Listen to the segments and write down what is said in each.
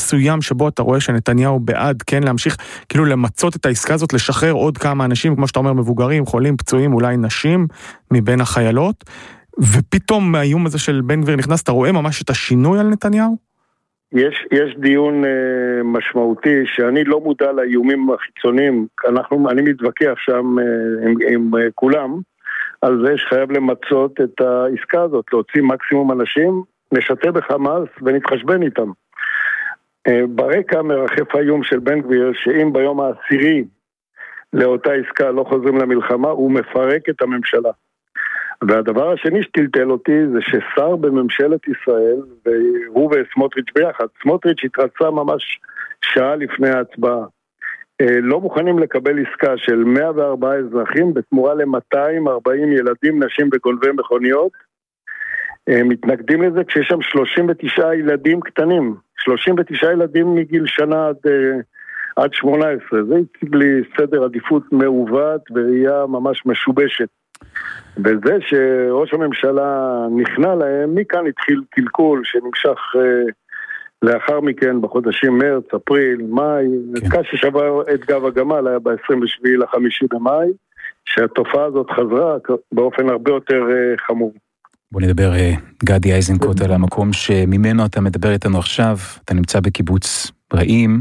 מסוים שבו אתה רואה שנתניהו בעד כן להמשיך כאילו למצות את העסקה הזאת, לשחרר עוד כמה אנשים, כמו שאתה אומר, מבוגרים, חולים, פצועים, אולי נשים מבין החיילות, ופתאום האיום הזה של בן גביר נכנס, אתה רואה ממש את השינוי על נתניהו? יש דיון משמעותי שאני לא מודע לאיומים החיצוניים, אני מתווכח שם עם כולם, על זה שחייב למצות את העסקה הזאת, להוציא מקסימום אנשים, נשתה בחמאס ונתחשבן איתם. ברקע מרחף האיום של בן גביר, שאם ביום העשירי לאותה עסקה לא חוזרים למלחמה, הוא מפרק את הממשלה. והדבר השני שטלטל אותי זה ששר בממשלת ישראל, והוא וסמוטריץ' ביחד, סמוטריץ' התרצה ממש שעה לפני ההצבעה, לא מוכנים לקבל עסקה של 104 אזרחים בתמורה ל-240 ילדים, נשים וגונבי מכוניות, מתנגדים לזה כשיש שם 39 ילדים קטנים, 39 ילדים מגיל שנה עד 18, זה הציג לי סדר עדיפות מעוות וראייה ממש משובשת. וזה שראש הממשלה נכנע להם, מכאן התחיל קלקול שנמשך לאחר מכן בחודשים מרץ, אפריל, מאי, עסקה ששבר את גב הגמל היה ב-27 במאי, שהתופעה הזאת חזרה באופן הרבה יותר חמור. בוא נדבר, גדי איזנקוט, על המקום שממנו אתה מדבר איתנו עכשיו. אתה נמצא בקיבוץ רעים,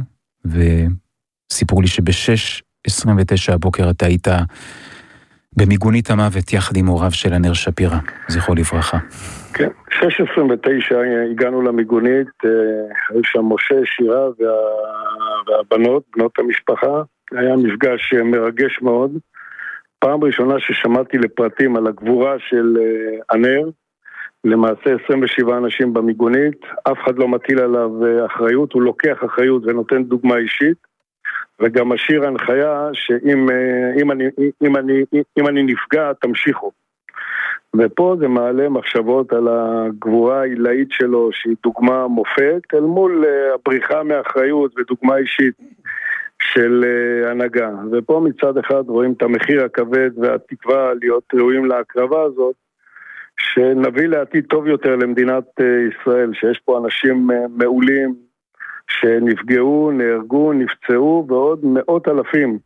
וסיפרו לי שב-6:29 הבוקר אתה היית במיגונית המוות יחד עם הוריו של ענר שפירא, זכרו לברכה. כן, 6:29 הגענו למיגונית, היו שם משה, שירה והבנות, בנות המשפחה. היה מפגש מרגש מאוד. פעם ראשונה ששמעתי לפרטים על הגבורה של ענר, למעשה 27 אנשים במיגונית, אף אחד לא מטיל עליו אחריות, הוא לוקח אחריות ונותן דוגמה אישית, וגם משאיר הנחיה שאם אני נפגע, תמשיכו. ופה זה מעלה מחשבות על הגבורה העילאית שלו, שהיא דוגמה מופת, אל מול הבריחה מאחריות ודוגמה אישית של הנהגה. ופה מצד אחד רואים את המחיר הכבד והתקווה להיות ראויים להקרבה הזאת, שנביא לעתיד טוב יותר למדינת ישראל, שיש פה אנשים מעולים שנפגעו, נהרגו, נפצעו, ועוד מאות אלפים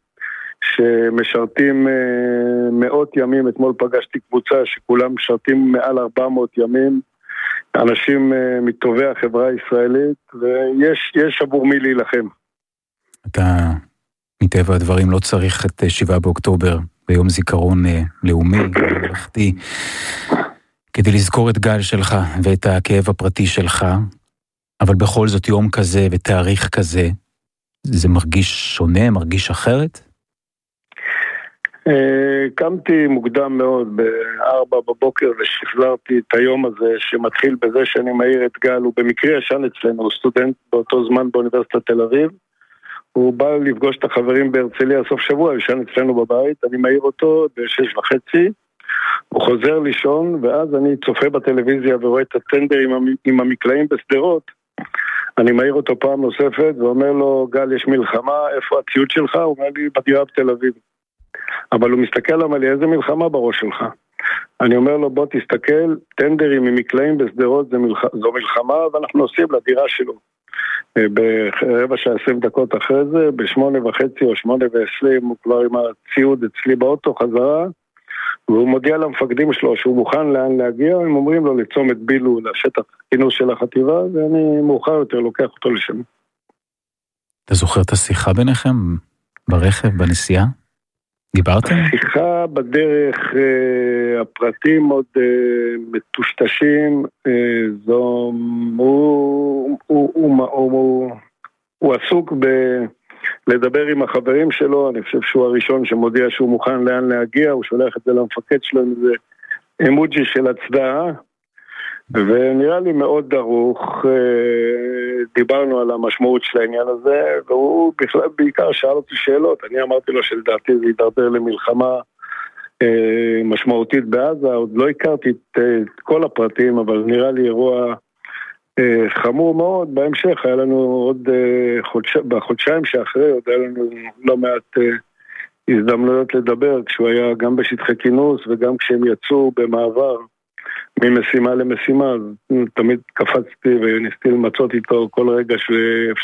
שמשרתים מאות ימים. אתמול פגשתי קבוצה שכולם משרתים מעל 400 ימים, אנשים מטובי החברה הישראלית, ויש עבור מי להילחם. אתה מטבע הדברים לא צריך את 7 באוקטובר ביום זיכרון לאומי, ממלכתי, כדי לזכור את גל שלך ואת הכאב הפרטי שלך, אבל בכל זאת יום כזה ותאריך כזה, זה מרגיש שונה, מרגיש אחרת? קמתי מוקדם מאוד ב-4 בבוקר ושחזרתי את היום הזה שמתחיל בזה שאני מעיר את גל. הוא במקרה ישן אצלנו, הוא סטודנט באותו זמן באוניברסיטת תל אביב, הוא בא לפגוש את החברים בהרצליה סוף שבוע, ישן אצלנו בבית, אני מעיר אותו ב-6:30, הוא חוזר לישון, ואז אני צופה בטלוויזיה ורואה את הטנדר עם המקלעים בסדרות. אני מעיר אותו פעם נוספת ואומר לו, גל, יש מלחמה, איפה הציוד שלך? הוא אומר לי, בדירה בתל אביב. אבל הוא מסתכל, אמר לי, איזה מלחמה בראש שלך? אני אומר לו, בוא תסתכל, טנדרים עם מקלעים בסדרות זו מלחמה, ואנחנו נוסעים לדירה שלו. ברבע שעה 20 דקות אחרי זה, ב8:30 או 8:20, הוא כבר עם הציוד אצלי באוטו חזרה, והוא מודיע למפקדים שלו שהוא מוכן לאן להגיע, הם אומרים לו לצומת בילו, לשטח כינוס של החטיבה, ואני מאוחר יותר לוקח אותו לשם. אתה זוכר את השיחה ביניכם? ברכב, בנסיעה? דיברתם? השיחה בדרך, הפרטים עוד מטושטשים, הוא עסוק לדבר עם החברים שלו. אני חושב שהוא הראשון שמודיע שהוא מוכן לאן להגיע, הוא שולח את זה למפקד שלו, זה אמוג'י של הצדעה, ונראה לי מאוד דרוך. דיברנו על המשמעות של העניין הזה, והוא בכלל בעיקר שאל אותי שאלות. אני אמרתי לו שלדעתי זה יידרדר למלחמה משמעותית בעזה. עוד לא הכרתי את כל הפרטים, אבל נראה לי אירוע חמור מאוד. בהמשך היה לנו עוד בחודשיים שאחרי, עוד היה לנו לא מעט הזדמנויות לדבר, כשהוא היה גם בשטחי כינוס וגם כשהם יצאו במעבר ממשימה למשימה. אז תמיד קפצתי וניסיתי למצות איתו כל רגע שאפשר.